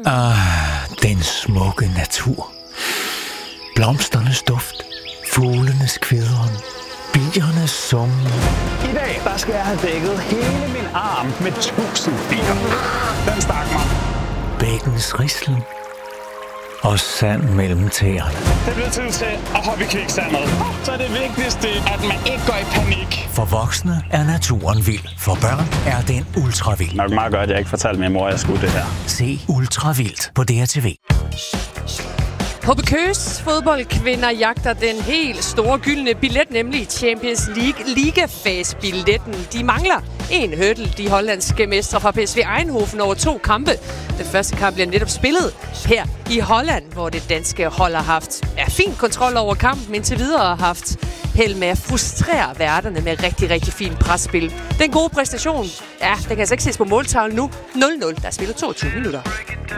Den smukke natur. Blomsternes duft. Fuglenes kvidren. Biernes summen. I dag, der skal jeg have dækket hele min arm med 1000 bier. Den stak mig. Bækkens rislen. Og sand mellem tæerne. Det bliver tid til at hoppe i kviksandet. Så er det vigtigste, at man ikke går i panik. For voksne er naturen vild. For børn er den ultravild. Nok meget godt, at jeg ikke fortalte min mor, at jeg skulle det her. Se Ultravildt på DRTV. HB Køges fodboldkvinder jagter den helt store gyldne billet, nemlig Champions League ligafase-billetten. De mangler en hurdle, de hollandske mestre fra PSV Eindhoven over 2 kampe. Den første kamp bliver netop spillet her i Holland, hvor det danske hold har haft fin kontrol over kampen, indtil videre har haft held med at frustrere værterne med rigtig, rigtig fint presspil. Den gode præstation, den kan altså ikke ses på måltavlen nu. 0-0, der spiller 22 minutter.